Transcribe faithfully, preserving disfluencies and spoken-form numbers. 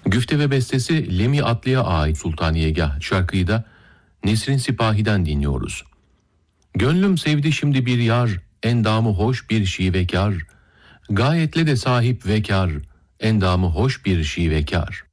Güfte ve bestesi Lemi Atlı'ya ait Sultaniyegah şarkıyı da Nesrin Sipahi'den dinliyoruz. Gönlüm sevdi şimdi bir yar, endamı hoş bir şivekar, gayetle de sahip vekar, endamı hoş bir şivekar.